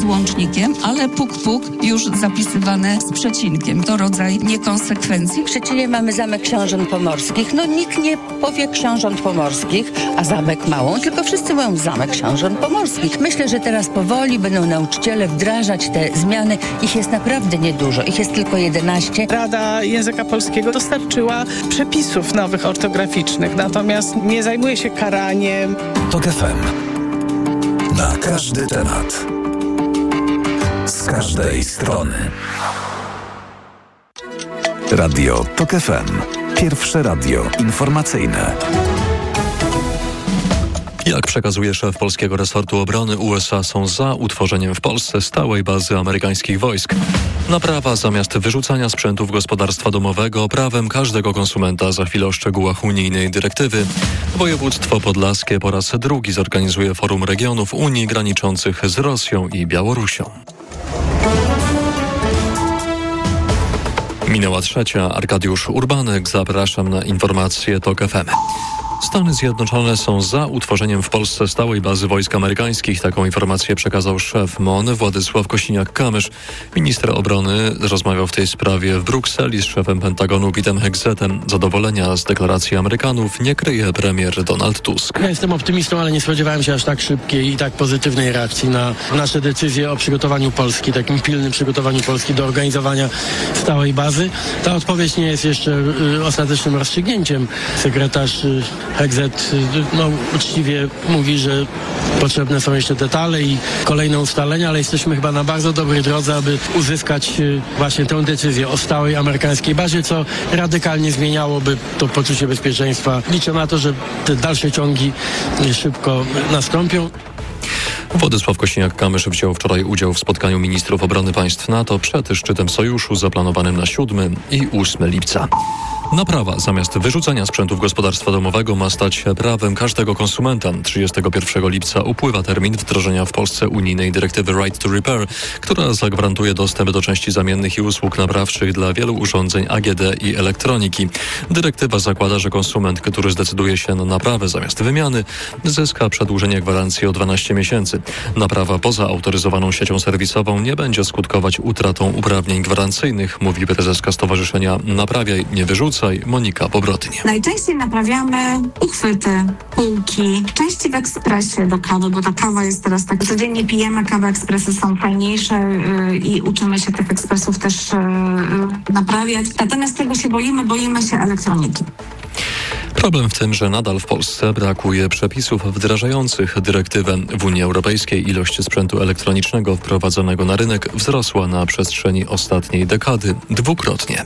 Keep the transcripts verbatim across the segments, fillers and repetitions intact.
z łącznikiem, ale puk-puk już zapisywane z przecinkiem. To rodzaj niekonsekwencji. W Szczecinie mamy Zamek Książąt Pomorskich. No nikt nie powie Książąt Pomorskich, a Zamek Małą, tylko wszyscy mówią Zamek Książąt Pomorskich. Myślę, że teraz powoli będą nauczyciele wdrażać te zmiany. Ich jest naprawdę niedużo. Ich jest tylko jedenaście. Rada Języka Polskiego dostarczyła przepisów nowych ortograficznych, natomiast nie zajmuje się karaniem. TOK F M. Na każdy temat. Z każdej strony. Radio TOK F M. Pierwsze radio informacyjne. Jak przekazuje szef polskiego resortu obrony, U S A są za utworzeniem w Polsce stałej bazy amerykańskich wojsk. Naprawa zamiast wyrzucania sprzętów gospodarstwa domowego prawem każdego konsumenta. Za chwilę o szczegółach unijnej dyrektywy. Województwo podlaskie po raz drugi zorganizuje Forum Regionów Unii graniczących z Rosją i Białorusią. Minęła trzecia. Arkadiusz Urbanek. Zapraszam na informacje TOK F M. Stany Zjednoczone są za utworzeniem w Polsce stałej bazy wojsk amerykańskich. Taką informację przekazał szef M O N Władysław Kosiniak-Kamysz. Minister obrony rozmawiał w tej sprawie w Brukseli z szefem Pentagonu Petem Hegsetem. Zadowolenia z deklaracji Amerykanów nie kryje premier Donald Tusk. Ja jestem optymistą, ale nie spodziewałem się aż tak szybkiej i tak pozytywnej reakcji na nasze decyzje o przygotowaniu Polski, takim pilnym przygotowaniu Polski do organizowania stałej bazy. Ta odpowiedź nie jest jeszcze y, ostatecznym rozstrzygnięciem. Sekretarz y, Hegset no, uczciwie mówi, że potrzebne są jeszcze detale i kolejne ustalenia, ale jesteśmy chyba na bardzo dobrej drodze, aby uzyskać właśnie tę decyzję o stałej amerykańskiej bazie, co radykalnie zmieniałoby to poczucie bezpieczeństwa. Liczę na to, że te dalsze ciągi szybko nastąpią. Władysław Kosiniak-Kamysz wziął wczoraj udział w spotkaniu ministrów obrony państw NATO przed szczytem sojuszu zaplanowanym na siódmego i ósmego lipca. Naprawa zamiast wyrzucania sprzętów gospodarstwa domowego ma stać się prawem każdego konsumenta. trzydziestego pierwszego lipca upływa termin wdrożenia w Polsce unijnej dyrektywy Right to Repair, która zagwarantuje dostęp do części zamiennych i usług naprawczych dla wielu urządzeń A G D i elektroniki. Dyrektywa zakłada, że konsument, który zdecyduje się na naprawę zamiast wymiany, zyska przedłużenie gwarancji o dwanaście miesięcy. Naprawa poza autoryzowaną siecią serwisową nie będzie skutkować utratą uprawnień gwarancyjnych, mówi prezeska Stowarzyszenia Naprawiaj, nie wyrzucaj Monika Pobrotnie. Najczęściej naprawiamy uchwyty, półki, części w ekspresie do kawy, bo ta kawa jest teraz tak, codziennie pijemy kawę, ekspresy są fajniejsze yy, i uczymy się tych ekspresów też yy, naprawiać. Natomiast tego się boimy, boimy się elektroniki. Problem w tym, że nadal w Polsce brakuje przepisów wdrażających dyrektywę. W Unii Europejskiej ilość sprzętu elektronicznego wprowadzonego na rynek wzrosła na przestrzeni ostatniej dekady dwukrotnie.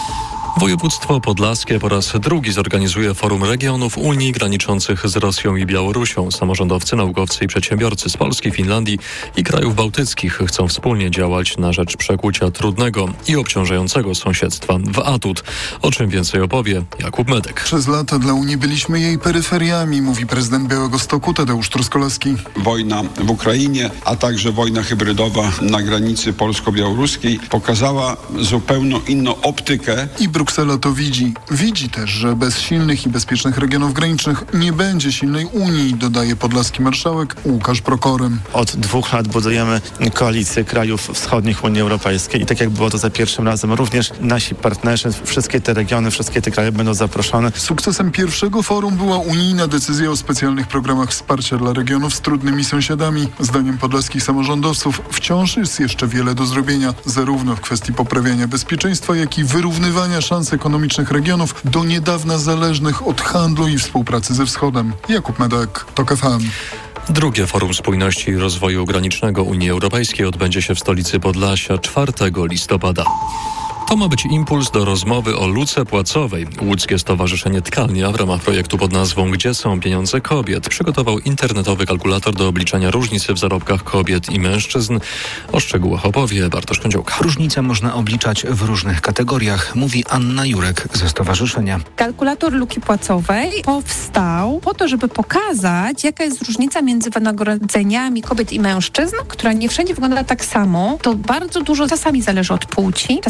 Województwo podlaskie po raz drugi zorganizuje Forum Regionów Unii graniczących z Rosją i Białorusią. Samorządowcy, naukowcy i przedsiębiorcy z Polski, Finlandii i krajów bałtyckich chcą wspólnie działać na rzecz przekucia trudnego i obciążającego sąsiedztwa w atut. O czym więcej opowie Jakub Medek. Przez lata dla Unii byliśmy jej peryferiami, mówi prezydent Białegostoku Tadeusz Truskolaski. Wojna w Ukrainie, a także wojna hybrydowa na granicy polsko-białoruskiej pokazała zupełnie inną optykę. I Bruksela to widzi. Widzi też, że bez silnych i bezpiecznych regionów granicznych nie będzie silnej Unii, dodaje podlaski marszałek Łukasz Prokorym. Od dwóch lat budujemy koalicję krajów wschodnich Unii Europejskiej i tak jak było to za pierwszym razem, również nasi partnerzy, wszystkie te regiony, wszystkie te kraje będą zaproszone. Sukcesem pierwszego forum była unijna decyzja o specjalnych programach wsparcia dla regionów z trudnymi sąsiadami. Zdaniem podlaskich samorządowców wciąż jest jeszcze wiele do zrobienia, zarówno w kwestii poprawiania bezpieczeństwa, jak i wyrównywania szans ekonomicznych regionów do niedawna zależnych od handlu i współpracy ze Wschodem. Jakub Medek, TOK F M. Drugie Forum Spójności i Rozwoju Granicznego Unii Europejskiej odbędzie się w stolicy Podlasia czwartego listopada. To ma być impuls do rozmowy o luce płacowej. Łódzkie Stowarzyszenie Tkalnia w ramach projektu pod nazwą Gdzie są pieniądze kobiet przygotował internetowy kalkulator do obliczania różnicy w zarobkach kobiet i mężczyzn. O szczegółach opowie Bartosz Kądziołka. Różnice można obliczać w różnych kategoriach, mówi Anna Jurek ze stowarzyszenia. Kalkulator luki płacowej powstał po to, żeby pokazać, jaka jest różnica między wynagrodzeniami kobiet i mężczyzn, która nie wszędzie wygląda tak samo. To bardzo dużo czasami zależy od płci, czasami zależy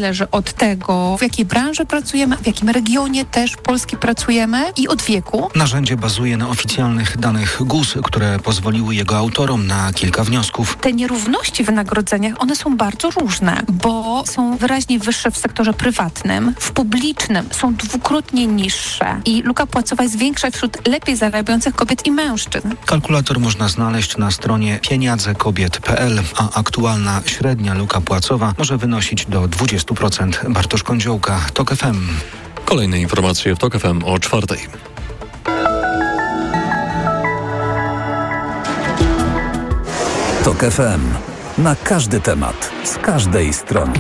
zależy od tego, w jakiej branży pracujemy, w jakim regionie też Polski pracujemy i od wieku. Narzędzie bazuje na oficjalnych danych G U S, które pozwoliły jego autorom na kilka wniosków. Te nierówności w wynagrodzeniach, one są bardzo różne, bo są wyraźnie wyższe w sektorze prywatnym, w publicznym są dwukrotnie niższe i luka płacowa jest większa wśród lepiej zarabiających kobiet i mężczyzn. Kalkulator można znaleźć na stronie pieniądze kobiet kropka p l, a aktualna średnia luka płacowa może wynosić do dwadzieścia procent. Bartosz Kądziołka, TOK F M. Kolejne informacje w TOK F M o czwartej. TOK F M. Na każdy temat, z każdej strony.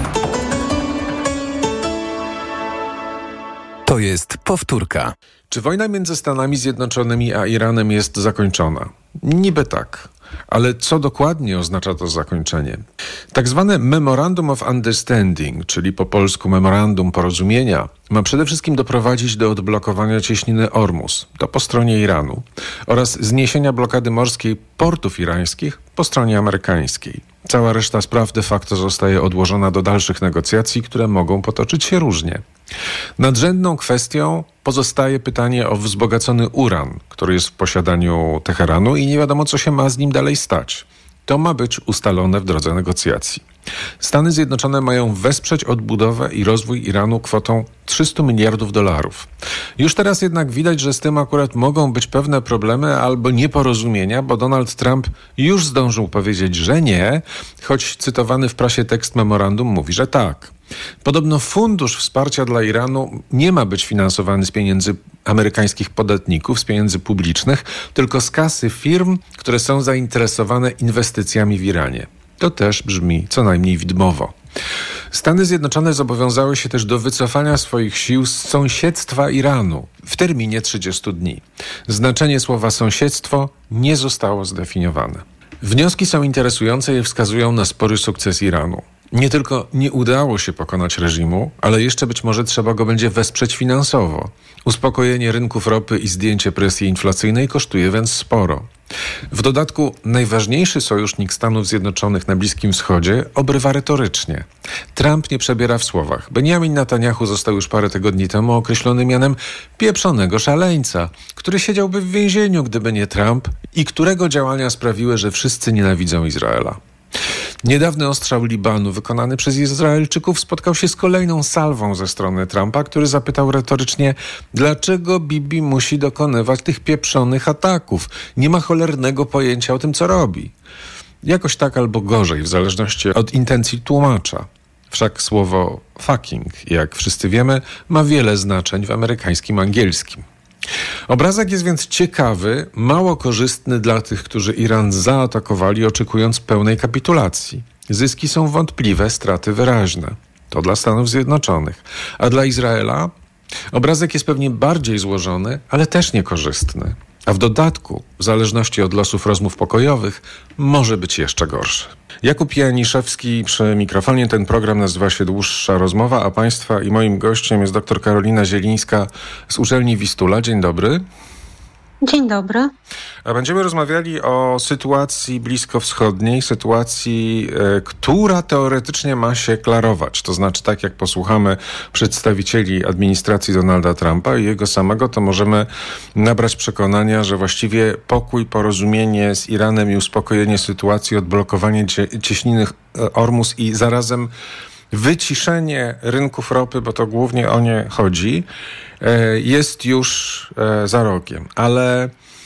To jest powtórka. Czy wojna między Stanami Zjednoczonymi a Iranem jest zakończona? Niby tak. Ale co dokładnie oznacza to zakończenie? Tak zwane Memorandum of Understanding, czyli po polsku Memorandum Porozumienia, ma przede wszystkim doprowadzić do odblokowania cieśniny Ormus, to po stronie Iranu, oraz zniesienia blokady morskiej portów irańskich po stronie amerykańskiej. Cała reszta spraw de facto zostaje odłożona do dalszych negocjacji, które mogą potoczyć się różnie. Nadrzędną kwestią pozostaje pytanie o wzbogacony uran, który jest w posiadaniu Teheranu i nie wiadomo, co się ma z nim dalej stać. To ma być ustalone w drodze negocjacji. Stany Zjednoczone mają wesprzeć odbudowę i rozwój Iranu kwotą trzysta miliardów dolarów. Już teraz jednak widać, że z tym akurat mogą być pewne problemy albo nieporozumienia, bo Donald Trump już zdążył powiedzieć, że nie, choć cytowany w prasie tekst memorandum mówi, że tak. Podobno fundusz wsparcia dla Iranu nie ma być finansowany z pieniędzy amerykańskich podatników, z pieniędzy publicznych, tylko z kasy firm, które są zainteresowane inwestycjami w Iranie. To też brzmi co najmniej widmowo. Stany Zjednoczone zobowiązały się też do wycofania swoich sił z sąsiedztwa Iranu w terminie trzydziestu dni. Znaczenie słowa sąsiedztwo nie zostało zdefiniowane. Wnioski są interesujące i wskazują na spory sukces Iranu. Nie tylko nie udało się pokonać reżimu, ale jeszcze być może trzeba go będzie wesprzeć finansowo. Uspokojenie rynków ropy i zdjęcie presji inflacyjnej kosztuje więc sporo. W dodatku najważniejszy sojusznik Stanów Zjednoczonych na Bliskim Wschodzie obrywa retorycznie. Trump nie przebiera w słowach. Benjamin Netanyahu został już parę tygodni temu określony mianem pieprzonego szaleńca, który siedziałby w więzieniu, gdyby nie Trump i którego działania sprawiły, że wszyscy nienawidzą Izraela. Niedawny ostrzał Libanu wykonany przez Izraelczyków spotkał się z kolejną salwą ze strony Trumpa, który zapytał retorycznie, dlaczego Bibi musi dokonywać tych pieprzonych ataków. Nie ma cholernego pojęcia o tym, co robi. Jakoś tak albo gorzej, w zależności od intencji tłumacza. Wszak słowo fucking, jak wszyscy wiemy, ma wiele znaczeń w amerykańskim angielskim. Obrazek jest więc ciekawy, mało korzystny dla tych, którzy Iran zaatakowali, oczekując pełnej kapitulacji. Zyski są wątpliwe, straty wyraźne. To dla Stanów Zjednoczonych. A dla Izraela obrazek jest pewnie bardziej złożony, ale też niekorzystny. A w dodatku, w zależności od losów rozmów pokojowych, może być jeszcze gorszy. Jakub Janiszewski przy mikrofonie. Ten program nazywa się Dłuższa Rozmowa, a Państwa i moim gościem jest dr Karolina Zielińska z uczelni Wistula. Dzień dobry. Dzień dobry. A będziemy rozmawiali o sytuacji bliskowschodniej, sytuacji, e, która teoretycznie ma się klarować. To znaczy, tak jak posłuchamy przedstawicieli administracji Donalda Trumpa i jego samego, to możemy nabrać przekonania, że właściwie pokój, porozumienie z Iranem i uspokojenie sytuacji, odblokowanie cie, cieśniny Ormus i zarazem wyciszenie rynków ropy, bo to głównie o nie chodzi, jest już za rogiem. Ale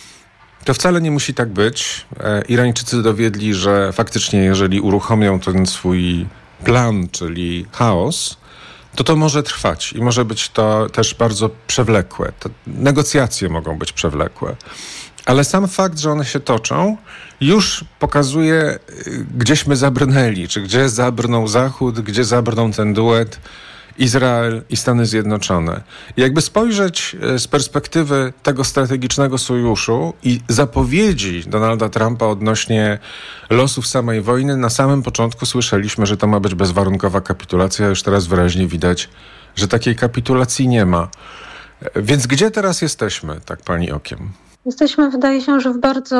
to wcale nie musi tak być. Irańczycy dowiedli, że faktycznie jeżeli uruchomią ten swój plan, czyli chaos, to to może trwać i może być to też bardzo przewlekłe. Te negocjacje mogą być przewlekłe. Ale sam fakt, że one się toczą, już pokazuje, gdzieśmy zabrnęli, czy gdzie zabrnął Zachód, gdzie zabrnął ten duet Izrael i Stany Zjednoczone. I jakby spojrzeć z perspektywy tego strategicznego sojuszu i zapowiedzi Donalda Trumpa odnośnie losów samej wojny, na samym początku słyszeliśmy, że to ma być bezwarunkowa kapitulacja, a już teraz wyraźnie widać, że takiej kapitulacji nie ma. Więc gdzie teraz jesteśmy, tak pani okiem? Jesteśmy, wydaje się, że w bardzo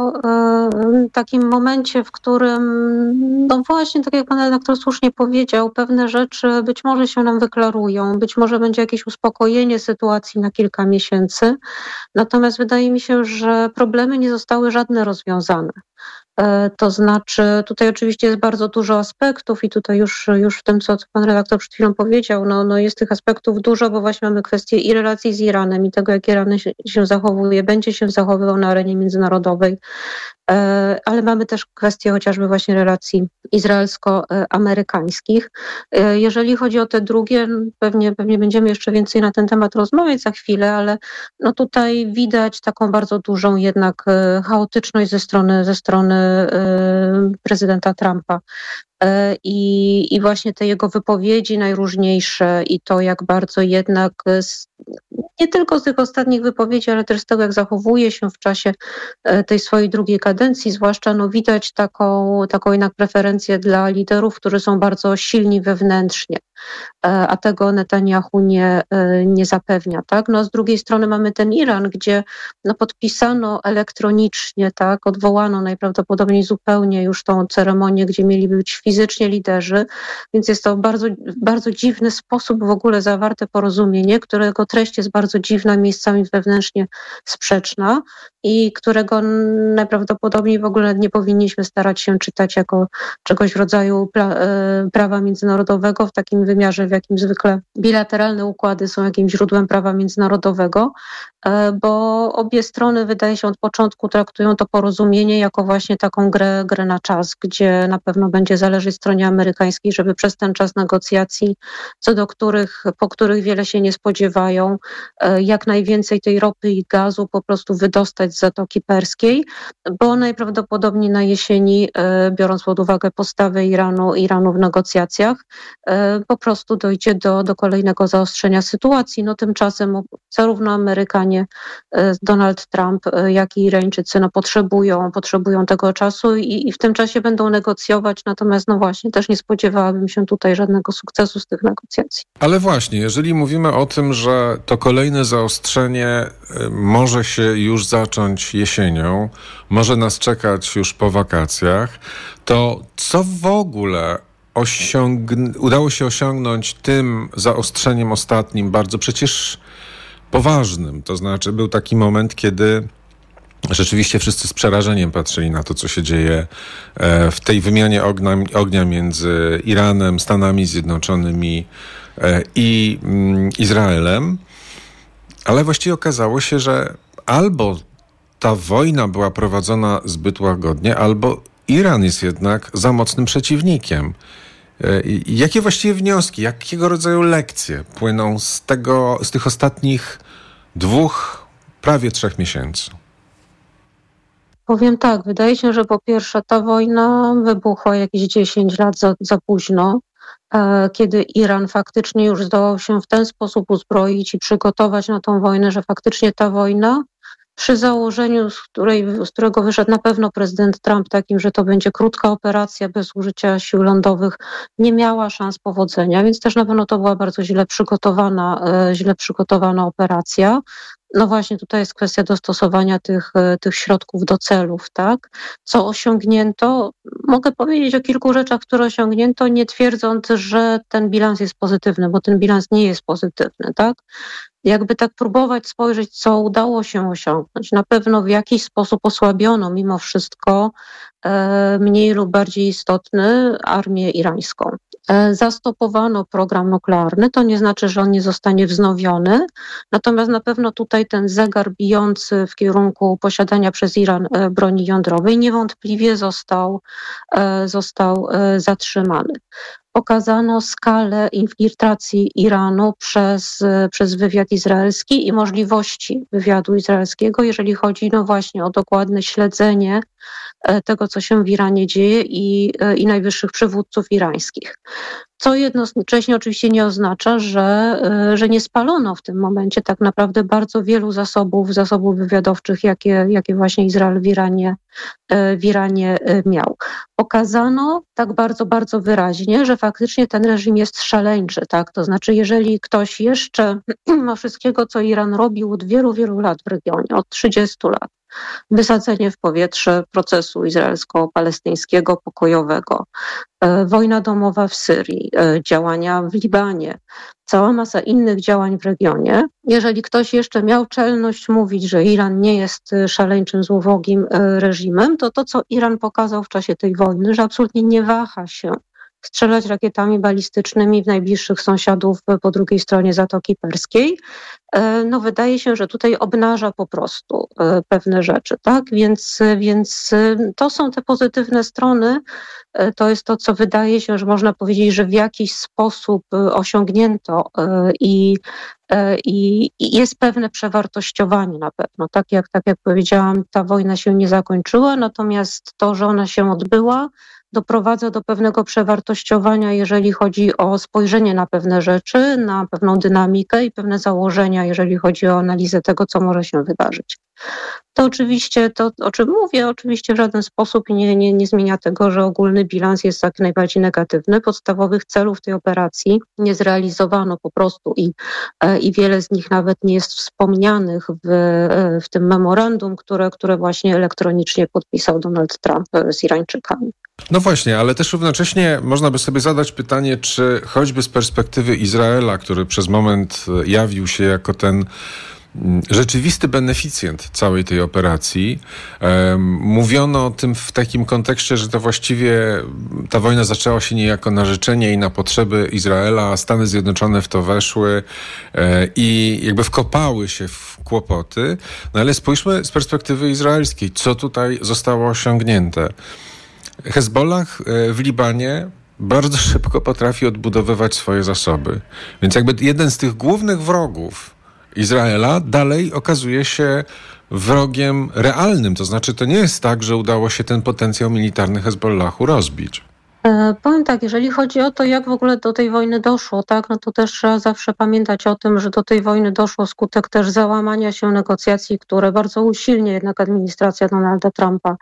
e, takim momencie, w którym, no właśnie, tak jak pan redaktor słusznie powiedział, pewne rzeczy być może się nam wyklarują, być może będzie jakieś uspokojenie sytuacji na kilka miesięcy, natomiast wydaje mi się, że problemy nie zostały żadne rozwiązane. To znaczy, tutaj oczywiście jest bardzo dużo aspektów i tutaj już, już w tym, co pan redaktor przed chwilą powiedział, no, no jest tych aspektów dużo, bo właśnie mamy kwestię i relacji z Iranem i tego, jak Iran się, się zachowuje, będzie się zachowywał na arenie międzynarodowej, ale mamy też kwestię chociażby właśnie relacji izraelsko-amerykańskich. Jeżeli chodzi o te drugie, pewnie, pewnie będziemy jeszcze więcej na ten temat rozmawiać za chwilę, ale no tutaj widać taką bardzo dużą jednak chaotyczność ze strony, ze strony prezydenta Trumpa. I, I właśnie te jego wypowiedzi najróżniejsze i to, jak bardzo jednak z, nie tylko z tych ostatnich wypowiedzi, ale też z tego, jak zachowuje się w czasie tej swojej drugiej kadencji, zwłaszcza no widać taką, taką jednak preferencję dla liderów, którzy są bardzo silni wewnętrznie, a tego Netanyahu nie, nie zapewnia. Tak? No, z drugiej strony mamy ten Iran, gdzie no, podpisano elektronicznie, tak, odwołano najprawdopodobniej zupełnie już tą ceremonię, gdzie mieli być fizycznie liderzy, więc jest to bardzo, bardzo dziwny sposób w ogóle zawarte porozumienie, którego treść jest bardzo dziwna, miejscami wewnętrznie sprzeczna i którego najprawdopodobniej w ogóle nie powinniśmy starać się czytać jako czegoś w rodzaju pra, prawa międzynarodowego w takim wymiarze, w jakim zwykle bilateralne układy są jakimś źródłem prawa międzynarodowego, bo obie strony, wydaje się, od początku traktują to porozumienie jako właśnie taką grę, grę na czas, gdzie na pewno będzie zależeć stronie amerykańskiej, żeby przez ten czas negocjacji, co do których, po których wiele się nie spodziewają, jak najwięcej tej ropy i gazu po prostu wydostać z Zatoki Perskiej, bo najprawdopodobniej na jesieni, biorąc pod uwagę postawę Iranu, Iranu w negocjacjach, po prostu dojdzie do, do kolejnego zaostrzenia sytuacji. No tymczasem zarówno Amerykanie, Donald Trump, jak i Irańczycy no, potrzebują, potrzebują tego czasu i, i w tym czasie będą negocjować, natomiast no właśnie też nie spodziewałabym się tutaj żadnego sukcesu z tych negocjacji. Ale właśnie, jeżeli mówimy o tym, że to kolejne zaostrzenie może się już zacząć jesienią, może nas czekać już po wakacjach, to co w ogóle osiągn- udało się osiągnąć tym zaostrzeniem ostatnim, bardzo przecież poważnym? To znaczy był taki moment, kiedy rzeczywiście wszyscy z przerażeniem patrzyli na to, co się dzieje w tej wymianie ognia, ognia między Iranem, Stanami Zjednoczonymi i Izraelem. Ale właściwie okazało się, że albo ta wojna była prowadzona zbyt łagodnie, albo Iran jest jednak za mocnym przeciwnikiem. Jakie właściwie wnioski, jakiego rodzaju lekcje płyną z tego, z tych ostatnich dwóch, prawie trzech miesięcy? Powiem tak, wydaje się, że po pierwsze ta wojna wybuchła jakieś dziesięć lat za, za późno, e, kiedy Iran faktycznie już zdołał się w ten sposób uzbroić i przygotować na tą wojnę, że faktycznie ta wojna przy założeniu, z, której, z którego wyszedł na pewno prezydent Trump, takim, że to będzie krótka operacja bez użycia sił lądowych, nie miała szans powodzenia, więc też na pewno to była bardzo źle przygotowana, e, źle przygotowana operacja. No właśnie tutaj jest kwestia dostosowania tych, tych środków do celów, tak? Co osiągnięto? Mogę powiedzieć o kilku rzeczach, które osiągnięto, nie twierdząc, że ten bilans jest pozytywny, bo ten bilans nie jest pozytywny, tak? Jakby tak próbować spojrzeć, co udało się osiągnąć. Na pewno w jakiś sposób osłabiono mimo wszystko e, mniej lub bardziej istotny armię irańską. E, zastopowano program nuklearny, to nie znaczy, że on nie zostanie wznowiony, natomiast na pewno tutaj ten zegar bijący w kierunku posiadania przez Iran e, broni jądrowej niewątpliwie został, e, został e, zatrzymany. Pokazano skalę infiltracji Iranu przez, przez wywiad izraelski i możliwości wywiadu izraelskiego, jeżeli chodzi no właśnie o dokładne śledzenie tego, co się w Iranie dzieje i, i najwyższych przywódców irańskich. Co jednocześnie oczywiście nie oznacza, że, że nie spalono w tym momencie tak naprawdę bardzo wielu zasobów, zasobów wywiadowczych, jakie, jakie właśnie Izrael w Iranie, w Iranie miał. Pokazano tak bardzo, bardzo wyraźnie, że faktycznie ten reżim jest szaleńczy, tak? To znaczy, jeżeli ktoś jeszcze ma wszystkiego, co Iran robił od wielu, wielu lat w regionie, od trzydziestu lat, wysadzenie w powietrze procesu izraelsko-palestyńskiego pokojowego, e, wojna domowa w Syrii, e, działania w Libanie, cała masa innych działań w regionie. Jeżeli ktoś jeszcze miał czelność mówić, że Iran nie jest szaleńczym, złowrogim e, reżimem, to to, co Iran pokazał w czasie tej wojny, że absolutnie nie waha się strzelać rakietami balistycznymi w najbliższych sąsiadów po drugiej stronie Zatoki Perskiej, no wydaje się, że tutaj obnaża po prostu pewne rzeczy, tak? Więc, więc to są te pozytywne strony. To jest to, co wydaje się, że można powiedzieć, że w jakiś sposób osiągnięto i, i, i jest pewne przewartościowanie na pewno. Tak jak, tak jak powiedziałam, ta wojna się nie zakończyła, natomiast to, że ona się odbyła, doprowadza do pewnego przewartościowania, jeżeli chodzi o spojrzenie na pewne rzeczy, na pewną dynamikę i pewne założenia, jeżeli chodzi o analizę tego, co może się wydarzyć. To oczywiście, to o czym mówię, oczywiście w żaden sposób nie, nie, nie zmienia tego, że ogólny bilans jest jak najbardziej negatywny. Podstawowych celów tej operacji nie zrealizowano po prostu i, i wiele z nich nawet nie jest wspomnianych w, w tym memorandum, które, które właśnie elektronicznie podpisał Donald Trump z Irańczykami. No właśnie, ale też równocześnie można by sobie zadać pytanie, czy choćby z perspektywy Izraela, który przez moment jawił się jako ten rzeczywisty beneficjent całej tej operacji. Um, mówiono o tym w takim kontekście, że to właściwie ta wojna zaczęła się niejako na życzenie i na potrzeby Izraela, a Stany Zjednoczone w to weszły e, i jakby wkopały się w kłopoty. No ale spójrzmy z perspektywy izraelskiej, co tutaj zostało osiągnięte. Hezbollah w Libanie bardzo szybko potrafi odbudowywać swoje zasoby. Więc jakby jeden z tych głównych wrogów Izraela dalej okazuje się wrogiem realnym. To znaczy, to nie jest tak, że udało się ten potencjał militarny Hezbollahu rozbić. E, powiem tak, jeżeli chodzi o to, jak w ogóle do tej wojny doszło, tak, no to też trzeba zawsze pamiętać o tym, że do tej wojny doszło skutek też załamania się negocjacji, które bardzo usilnie jednak administracja Donalda Trumpa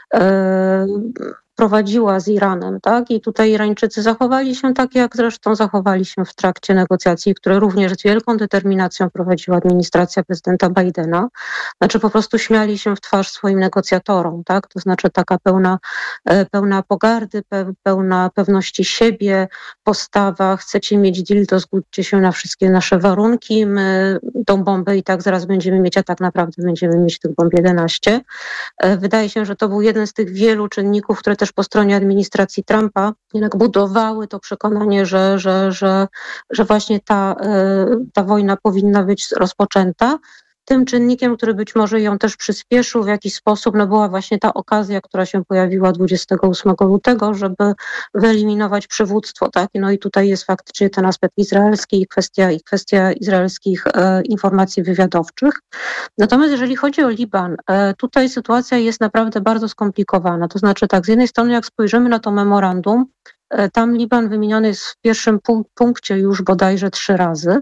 e, prowadziła z Iranem, tak? I tutaj Irańczycy zachowali się tak, jak zresztą zachowali się w trakcie negocjacji, które również z wielką determinacją prowadziła administracja prezydenta Bidena. Znaczy po prostu śmiali się w twarz swoim negocjatorom, tak? To znaczy taka pełna, pełna pogardy, pełna pewności siebie, postawa, chcecie mieć deal, to zgódźcie się na wszystkie nasze warunki, my tą bombę i tak zaraz będziemy mieć, a tak naprawdę będziemy mieć tych bomb jedenaście. Wydaje się, że to był jeden z tych wielu czynników, które też po stronie administracji Trumpa jednak budowały to przekonanie, że, że, że, że właśnie ta, ta wojna powinna być rozpoczęta. Tym czynnikiem, który być może ją też przyspieszył w jakiś sposób, no była właśnie ta okazja, która się pojawiła dwudziestego ósmego lutego, żeby wyeliminować przywództwo, tak? No i tutaj jest faktycznie ten aspekt izraelski i kwestia, i kwestia izraelskich e, informacji wywiadowczych. Natomiast jeżeli chodzi o Liban, e, tutaj sytuacja jest naprawdę bardzo skomplikowana. To znaczy tak, z jednej strony jak spojrzymy na to memorandum, tam Liban wymieniony jest w pierwszym punkcie już bodajże trzy razy.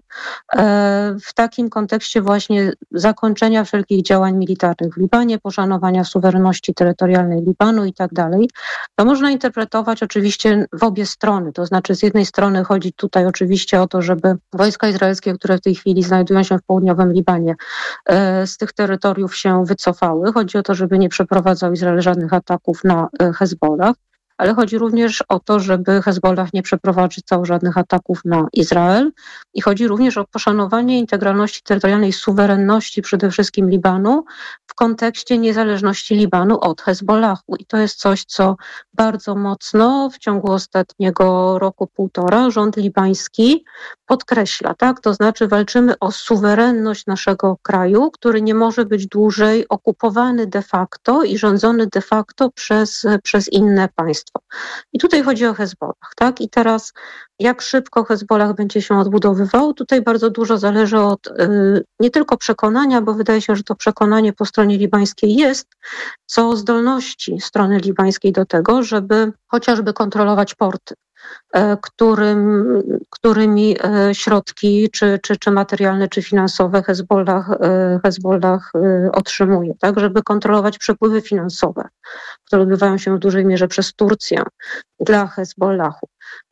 W takim kontekście właśnie zakończenia wszelkich działań militarnych w Libanie, poszanowania suwerenności terytorialnej Libanu i tak dalej. To można interpretować oczywiście w obie strony. To znaczy z jednej strony chodzi tutaj oczywiście o to, żeby wojska izraelskie, które w tej chwili znajdują się w południowym Libanie, z tych terytoriów się wycofały. Chodzi o to, żeby nie przeprowadzał Izrael żadnych ataków na Hezbollah. Ale chodzi również o to, żeby Hezbollah nie przeprowadzał żadnych ataków na Izrael i chodzi również o poszanowanie integralności terytorialnej, suwerenności przede wszystkim Libanu w kontekście niezależności Libanu od Hezbollahu. I to jest coś, co bardzo mocno w ciągu ostatniego roku, półtora rząd libański podkreśla, tak? To znaczy walczymy o suwerenność naszego kraju, który nie może być dłużej okupowany de facto i rządzony de facto przez, przez inne państwa. I tutaj chodzi o Hezbollah, tak? I teraz jak szybko Hezbollah będzie się odbudowywał, tutaj bardzo dużo zależy od y, nie tylko przekonania, bo wydaje się, że to przekonanie po stronie libańskiej jest, co zdolności strony libańskiej do tego, żeby chociażby kontrolować porty. którym, którymi środki, czy, czy, czy materialne, czy finansowe Hezbollah, Hezbollah otrzymuje, tak, żeby kontrolować przepływy finansowe, które odbywają się w dużej mierze przez Turcję dla Hezbollahu.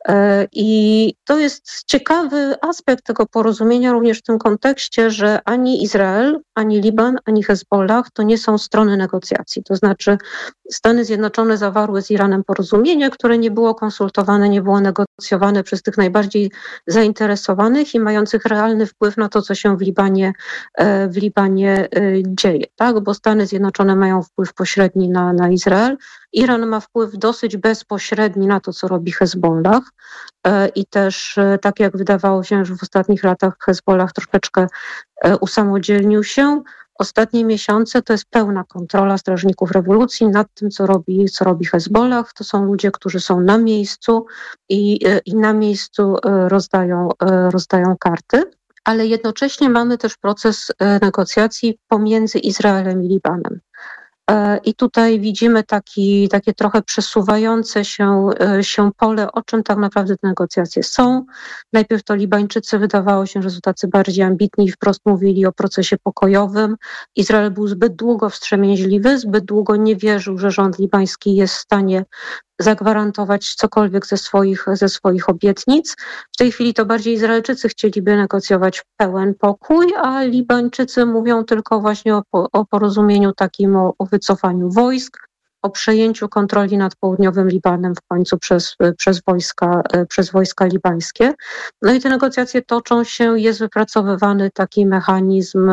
I to jest ciekawy aspekt tego porozumienia również w tym kontekście, że ani Izrael, ani Liban, ani Hezbollah to nie są strony negocjacji. To znaczy Stany Zjednoczone zawarły z Iranem porozumienie, które nie było konsultowane, nie było negocjowane przez tych najbardziej zainteresowanych i mających realny wpływ na to, co się w Libanie, w Libanie dzieje, tak? Bo Stany Zjednoczone mają wpływ pośredni na, na Izrael, Iran ma wpływ dosyć bezpośredni na to, co robi Hezbollah i też tak jak wydawało się, że w ostatnich latach Hezbollah troszeczkę usamodzielnił się, ostatnie miesiące to jest pełna kontrola strażników rewolucji nad tym, co robi, co robi Hezbollah. To są ludzie, którzy są na miejscu i, i na miejscu rozdają, rozdają karty. Ale jednocześnie mamy też proces negocjacji pomiędzy Izraelem i Libanem. I tutaj widzimy taki, takie trochę przesuwające się, się pole, o czym tak naprawdę te negocjacje są. Najpierw to Libańczycy wydawało się, że są tacy bardziej ambitni i wprost mówili o procesie pokojowym. Izrael był zbyt długo wstrzemięźliwy, zbyt długo nie wierzył, że rząd libański jest w stanie zagwarantować cokolwiek ze swoich, ze swoich obietnic. W tej chwili to bardziej Izraelczycy chcieliby negocjować pełen pokój, a Libańczycy mówią tylko właśnie o, o porozumieniu takim, o, o wycofaniu wojsk, o przejęciu kontroli nad południowym Libanem w końcu przez, przez, wojska, przez wojska libańskie. No i te negocjacje toczą się, jest wypracowywany taki mechanizm,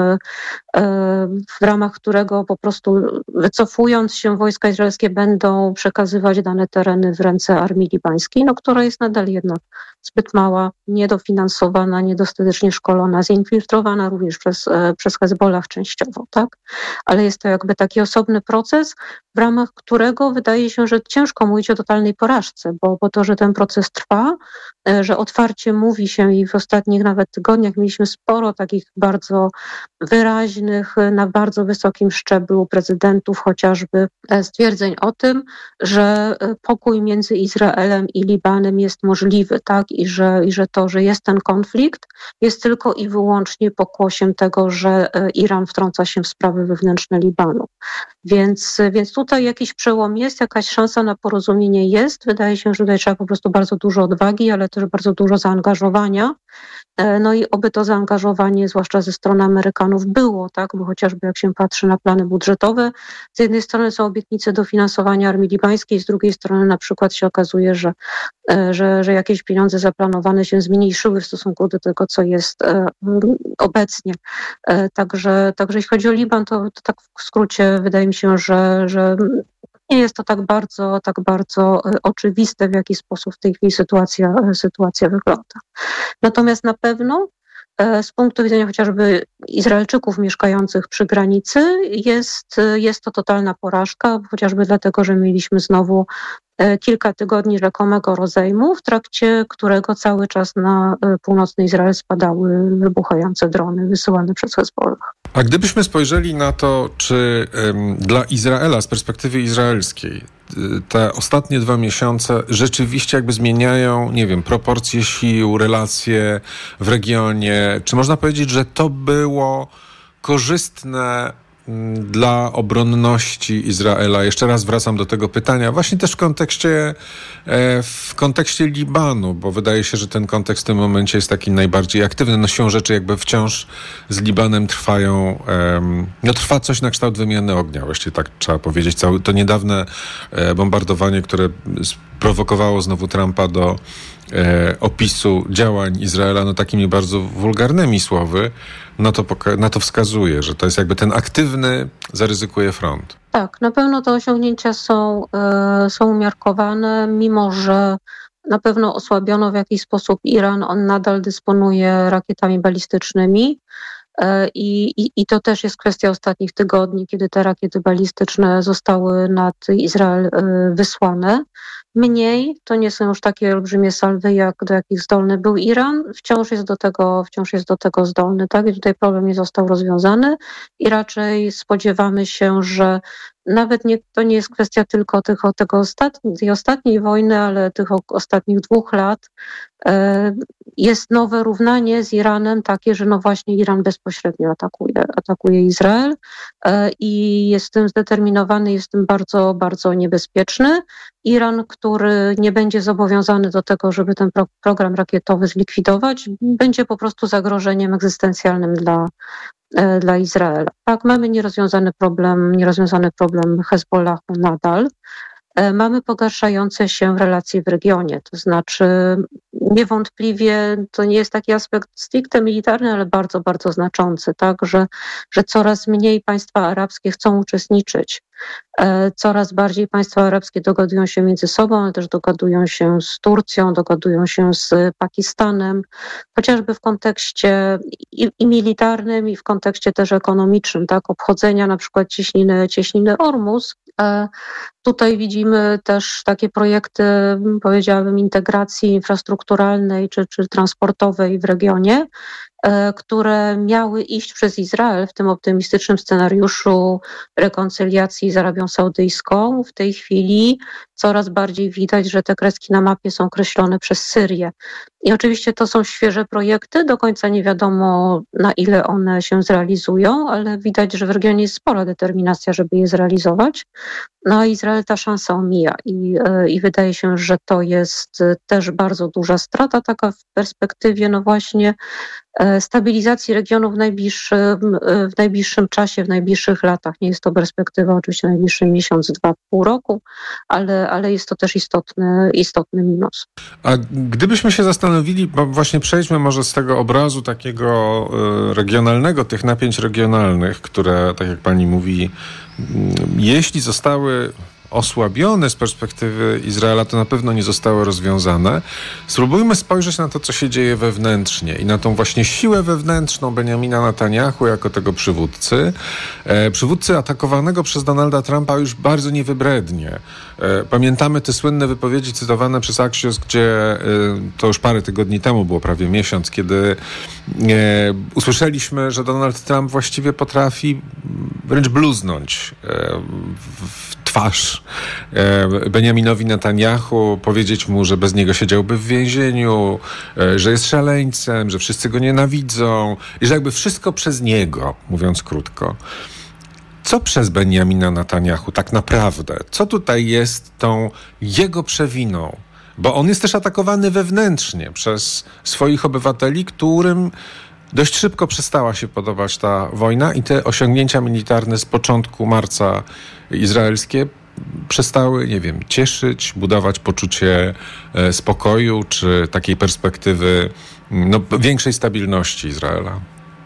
w ramach którego po prostu wycofując się wojska izraelskie będą przekazywać dane tereny w ręce armii libańskiej, no, która jest nadal jednak zbyt mała, niedofinansowana, niedostatecznie szkolona, zinfiltrowana również przez, przez Hezbollah częściowo, tak? Ale jest to jakby taki osobny proces, w ramach którego wydaje się, że ciężko mówić o totalnej porażce, bo, bo to, że ten proces trwa, że otwarcie mówi się i w ostatnich nawet tygodniach mieliśmy sporo takich bardzo wyraźnych, na bardzo wysokim szczeblu prezydentów chociażby stwierdzeń o tym, że pokój między Izraelem i Libanem jest możliwy, tak? I że, i że to, że jest ten konflikt, jest tylko i wyłącznie pokłosiem tego, że Iran wtrąca się w sprawy wewnętrzne Libanu. Więc, więc tutaj jakiś przełom jest, jakaś szansa na porozumienie jest. Wydaje się, że tutaj trzeba po prostu bardzo dużo odwagi, ale też bardzo dużo zaangażowania. No i oby to zaangażowanie, zwłaszcza ze strony Amerykanów, było, tak? Bo chociażby jak się patrzy na plany budżetowe, z jednej strony są obietnice dofinansowania armii libańskiej, z drugiej strony na przykład się okazuje, że, że, że jakieś pieniądze zaplanowane się zmniejszyły w stosunku do tego, co jest obecnie. Także, także jeśli chodzi o Liban, to, to tak w skrócie wydaje mi się, że, że nie jest to tak bardzo, tak bardzo oczywiste, w jaki sposób w tej chwili sytuacja, sytuacja wygląda. Natomiast na pewno z punktu widzenia chociażby Izraelczyków mieszkających przy granicy jest, jest to totalna porażka, chociażby dlatego, że mieliśmy znowu kilka tygodni rzekomego rozejmu, w trakcie którego cały czas na północny Izrael spadały wybuchające drony wysyłane przez Hezbollah. A gdybyśmy spojrzeli na to, czy ym, dla Izraela z perspektywy izraelskiej te ostatnie dwa miesiące rzeczywiście jakby zmieniają, nie wiem, proporcje sił, relacje w regionie, czy można powiedzieć, że to było korzystne dla obronności Izraela? Jeszcze raz wracam do tego pytania, właśnie też w kontekście, w kontekście Libanu, bo wydaje się, że ten kontekst w tym momencie jest taki najbardziej aktywny. No siłą rzeczy jakby wciąż z Libanem trwają, no trwa coś na kształt wymiany ognia, właściwie tak trzeba powiedzieć. Całe to niedawne bombardowanie, które sprowokowało znowu Trumpa do e, opisu działań Izraela, no takimi bardzo wulgarnymi słowy, no to, poka- na to wskazuje, że to jest jakby ten aktywny, zaryzykuje front. Tak, na pewno te osiągnięcia są, e, są umiarkowane, mimo że na pewno osłabiono w jakiś sposób Iran, on nadal dysponuje rakietami balistycznymi. I, i, I to też jest kwestia ostatnich tygodni, kiedy te rakiety balistyczne zostały nad Izrael wysłane. Mniej, to nie są już takie olbrzymie salwy, jak do jakich zdolny był Iran. Wciąż jest do tego, wciąż jest do tego zdolny, tak? I tutaj problem nie został rozwiązany i raczej spodziewamy się, że nawet nie, to nie jest kwestia tylko tych, tego ostatni, tej ostatniej wojny, ale tych ostatnich dwóch lat. Jest nowe równanie z Iranem takie, że no właśnie Iran bezpośrednio atakuje, atakuje Izrael i jest tym zdeterminowany, jest tym bardzo, bardzo niebezpieczny. Iran, który nie będzie zobowiązany do tego, żeby ten pro- program rakietowy zlikwidować, będzie po prostu zagrożeniem egzystencjalnym dla, dla Izraela. Tak, mamy nierozwiązany problem, nierozwiązany problem Hezbollahu nadal. Mamy pogarszające się relacje w regionie, to znaczy niewątpliwie to nie jest taki aspekt stricte militarny, ale bardzo, bardzo znaczący, tak, że, że coraz mniej państwa arabskie chcą uczestniczyć. Coraz bardziej państwa arabskie dogadują się między sobą, ale też dogadują się z Turcją, dogadują się z Pakistanem, chociażby w kontekście i, i militarnym, i w kontekście też ekonomicznym, tak, obchodzenia na przykład cieśniny, cieśniny Ormus. Tutaj widzimy też takie projekty, powiedziałabym, integracji infrastrukturalnej czy, czy transportowej w regionie, które miały iść przez Izrael w tym optymistycznym scenariuszu rekonciliacji z Arabią Saudyjską. W tej chwili coraz bardziej widać, że te kreski na mapie są kreślone przez Syrię. I oczywiście to są świeże projekty, do końca nie wiadomo, na ile one się zrealizują, ale widać, że w regionie jest spora determinacja, żeby je zrealizować. No a Izrael ta szansa omija i, i wydaje się, że to jest też bardzo duża strata, taka w perspektywie no właśnie stabilizacji regionu w najbliższym, w najbliższym czasie, w najbliższych latach. Nie jest to perspektywa oczywiście najbliższy miesiąc, dwa, pół roku, ale, ale jest to też istotny, istotny minus. A gdybyśmy się zastanowili, bo właśnie przejdźmy może z tego obrazu takiego regionalnego, tych napięć regionalnych, które, tak jak pani mówi, jeśli zostały osłabione z perspektywy Izraela, to na pewno nie zostały rozwiązane. Spróbujmy spojrzeć na to, co się dzieje wewnętrznie i na tą właśnie siłę wewnętrzną Benjamina Netanyahu jako tego przywódcy. E, przywódcy atakowanego przez Donalda Trumpa już bardzo niewybrednie. E, pamiętamy te słynne wypowiedzi cytowane przez Axios, gdzie e, to już parę tygodni temu było, prawie miesiąc, kiedy e, usłyszeliśmy, że Donald Trump właściwie potrafi wręcz bluznąć e, w twarz Benjaminowi Netanyahu, powiedzieć mu, że bez niego siedziałby w więzieniu, że jest szaleńcem, że wszyscy go nienawidzą i że jakby wszystko przez niego, mówiąc krótko. Co przez Benjamina Netanyahu tak naprawdę? Co tutaj jest tą jego przewiną? Bo on jest też atakowany wewnętrznie przez swoich obywateli, którym dość szybko przestała się podobać ta wojna i te osiągnięcia militarne z początku marca izraelskie przestały, nie wiem, cieszyć, budować poczucie e, spokoju czy takiej perspektywy no, większej stabilności Izraela?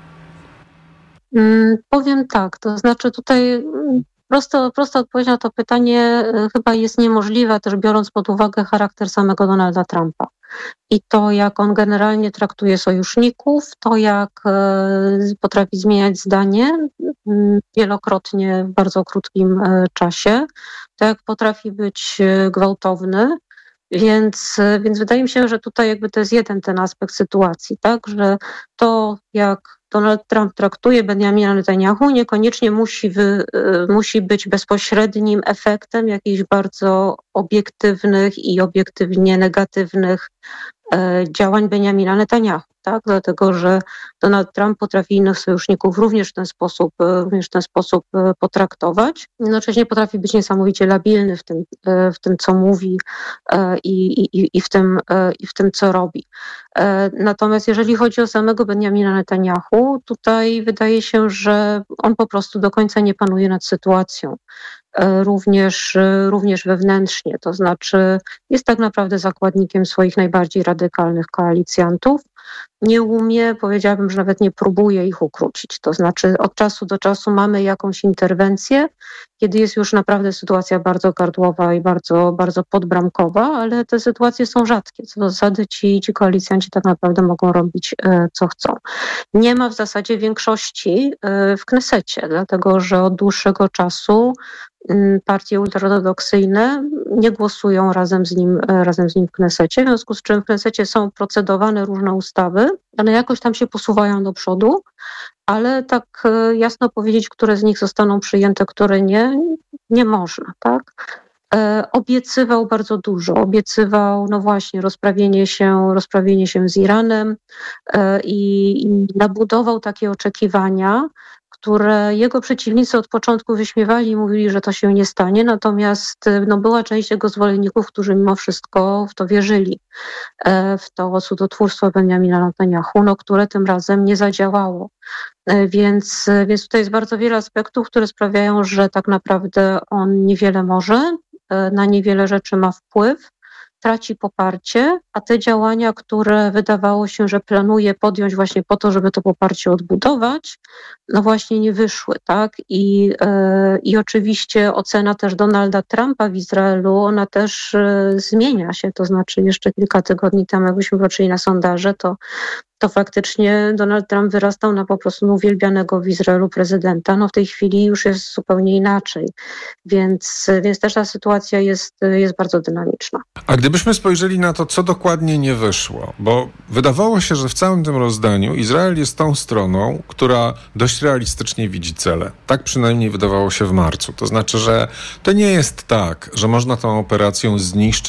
Hmm, powiem tak, to znaczy tutaj prosto, prosta odpowiedź na to pytanie chyba jest niemożliwa, też biorąc pod uwagę charakter samego Donalda Trumpa. I to, jak on generalnie traktuje sojuszników, to jak potrafi zmieniać zdanie wielokrotnie w bardzo krótkim czasie, to jak potrafi być gwałtowny. Więc, więc wydaje mi się, że tutaj jakby to jest jeden ten aspekt sytuacji, tak, że to, jak Donald Trump traktuje Benjamina Netanyahu, niekoniecznie musi, wy, musi być bezpośrednim efektem jakichś bardzo obiektywnych i obiektywnie negatywnych e, działań Benjamina Netanyahu, tak? Dlatego, że Donald Trump potrafi innych sojuszników również w ten sposób, również w ten sposób potraktować. Jednocześnie potrafi być niesamowicie labilny w tym, w tym co mówi e, i, i, i, w tym, e, i w tym, co robi. E, natomiast jeżeli chodzi o samego Benjamina Netanyahu, tutaj wydaje się, że on po prostu do końca nie panuje nad sytuacją. Również, również wewnętrznie, to znaczy jest tak naprawdę zakładnikiem swoich najbardziej radykalnych koalicjantów. Nie umie, powiedziałabym, że nawet nie próbuje ich ukrócić. To znaczy od czasu do czasu mamy jakąś interwencję, kiedy jest już naprawdę sytuacja bardzo gardłowa i bardzo, bardzo podbramkowa, ale te sytuacje są rzadkie. Co do zasady ci, ci koalicjanci tak naprawdę mogą robić e, co chcą. Nie ma w zasadzie większości e, w Knesecie, dlatego że od dłuższego czasu partie ultraortodoksyjne nie głosują razem z nim, razem z nim w Knesecie, w związku z czym w Knesecie są procedowane różne ustawy, one jakoś tam się posuwają do przodu, ale tak jasno powiedzieć, które z nich zostaną przyjęte, które nie, nie można, tak? E, obiecywał bardzo dużo, obiecywał, no właśnie, rozprawienie się, rozprawienie się z Iranem e, i, i nabudował takie oczekiwania, które jego przeciwnicy od początku wyśmiewali i mówili, że to się nie stanie, natomiast no, była część jego zwolenników, którzy mimo wszystko w to wierzyli, e, w to cudotwórstwo Benjamina Netanyahu, no, które tym razem nie zadziałało. E, więc, więc tutaj jest bardzo wiele aspektów, które sprawiają, że tak naprawdę on niewiele może, e, na niewiele rzeczy ma wpływ, traci poparcie, a te działania, które wydawało się, że planuje podjąć właśnie po to, żeby to poparcie odbudować, no właśnie nie wyszły, tak? I, yy, i oczywiście ocena też Donalda Trumpa w Izraelu, ona też yy, zmienia się, to znaczy jeszcze kilka tygodni temu, jakbyśmy patrzyli na sondaże, to to faktycznie Donald Trump wyrastał na po prostu uwielbianego w Izraelu prezydenta. No w tej chwili już jest zupełnie inaczej, więc, więc też ta sytuacja jest, jest bardzo dynamiczna. A gdybyśmy spojrzeli na to, co dokładnie nie wyszło, bo wydawało się, że w całym tym rozdaniu Izrael jest tą stroną, która dość realistycznie widzi cele. Tak przynajmniej wydawało się w marcu. To znaczy, że to nie jest tak, że można tą operacją zniszczyć